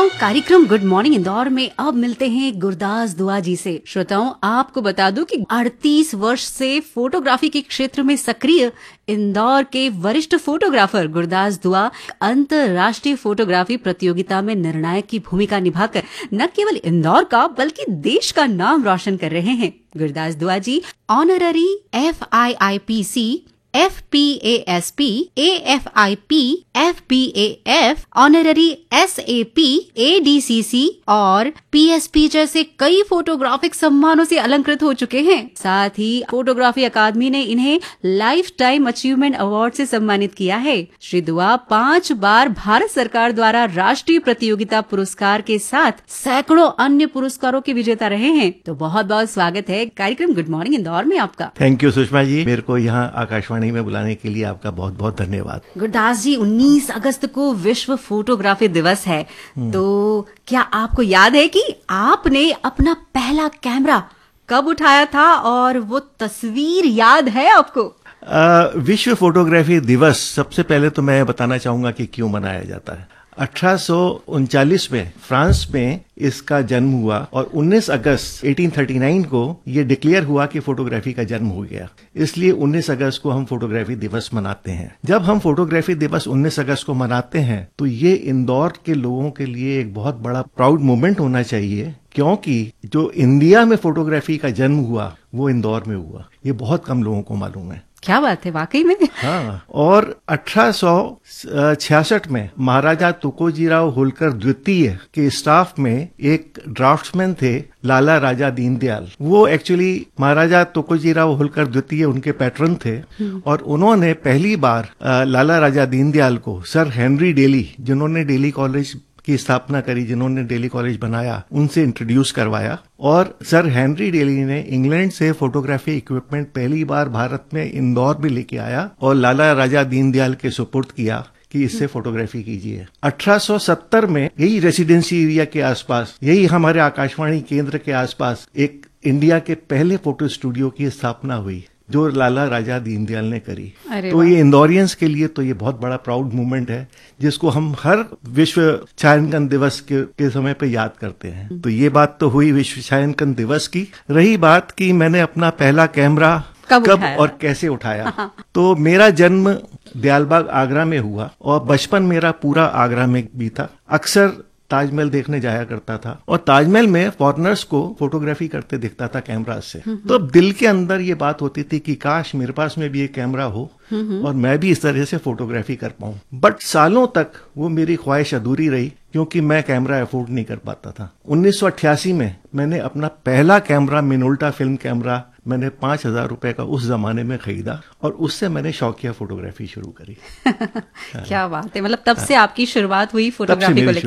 श्रोताओं, कार्यक्रम good morning Indore में अब मिलते हैं गुरदास दुआ जी से। श्रोताओं, आपको बता दूं कि 38 वर्ष से फोटोग्राफी के क्षेत्र में सक्रिय इंदौर के वरिष्ठ फोटोग्राफर गुरदास दुआ अंतर्राष्ट्रीय फोटोग्राफी प्रतियोगिता में निर्णायक की भूमिका निभाकर न केवल इंदौर का बल्कि देश का नाम रोशन कर रहे हैं। गुरदास दुआ जी honorary FIIPC FPASP, AFIP, FPAF, honorary SAP, ADCC और PSP जैसे कई फोटोग्राफिक सम्मानों से अलंकृत हो चुके हैं। साथ ही फोटोग्राफी अकादमी ने इन्हें लाइफ टाइम अचीवमेंट अवार्ड से सम्मानित किया है। श्री दुआ 5 बार भारत सरकार द्वारा राष्ट्रीय प्रतियोगिता पुरस्कार के साथ सैकड़ों अन्य पुरस्कारों के विजेता रहे हैं। तो बहुत बहुत स्वागत है कार्यक्रम गुड मॉर्निंग इंदौर में आपका। थैंक यू सुषमा जी, मेरे को यहाँ आकाशवाणी में बुलाने के लिए आपका बहुत बहुत धन्यवाद। गुरदास जी, 19 अगस्त को विश्व फोटोग्राफी दिवस है, तो क्या आपको याद है कि आपने अपना पहला कैमरा कब उठाया था और वो तस्वीर याद है आपको? विश्व फोटोग्राफी दिवस सबसे पहले तो मैं बताना चाहूंगा कि क्यों मनाया जाता है। 1839 में फ्रांस में इसका जन्म हुआ और 19 अगस्त 1839 को ये डिक्लेयर हुआ कि फोटोग्राफी का जन्म हो गया। इसलिए 19 अगस्त को हम फोटोग्राफी दिवस मनाते हैं। जब हम फोटोग्राफी दिवस 19 अगस्त को मनाते हैं तो ये इंदौर के लोगों के लिए एक बहुत बड़ा प्राउड मोमेंट होना चाहिए, क्योंकि जो इंडिया में फोटोग्राफी का जन्म हुआ वो इंदौर में हुआ। ये बहुत कम लोगों को मालूम है। क्या बात है, वाकई में। हाँ, और 1866 में महाराजा तुकोजीराव होलकर द्वितीय के स्टाफ में एक ड्राफ्ट्समैन थे लाला राजा दीनदयाल। वो एक्चुअली महाराजा तुकोजीराव होलकर द्वितीय उनके पैट्रन थे और उन्होंने पहली बार लाला राजा दीनदयाल को सर हेनरी डेली, जिन्होंने डेली कॉलेज की स्थापना करी, जिन्होंने डेली कॉलेज बनाया, उनसे इंट्रोड्यूस करवाया। और सर हेनरी डेली ने इंग्लैंड से फोटोग्राफी इक्विपमेंट पहली बार भारत में इंदौर में लेके आया और लाला राजा दीनदयाल के सुपुर्द किया कि इससे फोटोग्राफी कीजिए। 1870 में यही रेसिडेंसी एरिया के आसपास, यही हमारे आकाशवाणी केंद्र के आसपास एक इंडिया के पहले फोटो स्टूडियो की स्थापना हुई जो लाला राजा दीनदयाल ने करी। तो ये इंदौरियंस के लिए तो ये बहुत बड़ा प्राउड मोमेंट है, जिसको हम हर विश्व छायांकन दिवस के समय पे याद करते हैं। तो ये बात तो हुई विश्व छायांकन दिवस की। रही बात कि मैंने अपना पहला कैमरा कब और कैसे उठाया, तो मेरा जन्म दयालबाग आगरा में हुआ और बचपन मेरा पूरा आगरा में बीता। अक्सर ताजमहल देखने जाया करता था और ताजमहल में फॉरेनर्स को फोटोग्राफी करते दिखता था कैमरा से। तो अब दिल के अंदर ये बात होती थी कि काश मेरे पास में भी एक कैमरा हो और मैं भी इस तरह से फोटोग्राफी कर पाऊं। बट सालों तक वो मेरी ख्वाहिश अधूरी रही, क्योंकि मैं कैमरा अफोर्ड नहीं कर पाता था। 1988 में मैंने अपना पहला कैमरा, मिनोल्टा फिल्म कैमरा, मैंने 5,000 रुपए का उस जमाने में खरीदा और उससे मैंने शौकिया फोटोग्राफी शुरू करी। क्या बात है, मतलब तब से आपकी शुरुआत हुई फोटोग्राफी को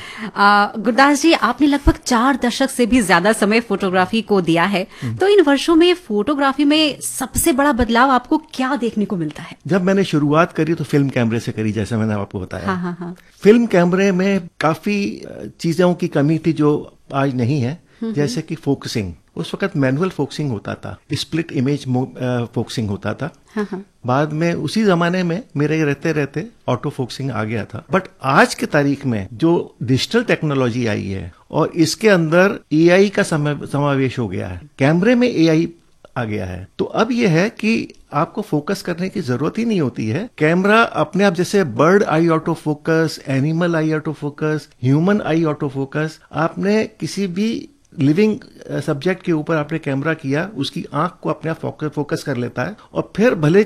लेकर। गुरदास जी, आपने लगभग 4 दशक से भी ज्यादा समय फोटोग्राफी को दिया है, तो इन वर्षों में फोटोग्राफी में सबसे बड़ा बदलाव आपको क्या देखने को मिलता है? जब मैंने शुरुआत करी तो फिल्म कैमरे से करी, जैसा मैंने आपको बताया। हाँ। फिल्म कैमरे में काफी चीजों की कमी थी जो आज नहीं है, जैसे कि फोकसिंग। उस वक्त मैनुअल फोकसिंग होता था, स्प्लिट इमेज फोकसिंग होता था। बाद में उसी जमाने में मेरे रहते रहते ऑटो फोकसिंग आ गया था। बट आज के तारीख में जो डिजिटल टेक्नोलॉजी आई है और इसके अंदर AI का समावेश हो गया है, कैमरे में AI आ गया है। तो अब यह है कि आपको फोकस करने की जरूरत ही नहीं होती है। कैमरा अपने आप, जैसे बर्ड आई ऑटो फोकस, एनिमल आई ऑटो फोकस, ह्यूमन आई ऑटो फोकस, आपने किसी भी लिविंग सब्जेक्ट के ऊपर आपने कैमरा किया, उसकी आंख को अपने आप फोकस कर लेता है और फिर भले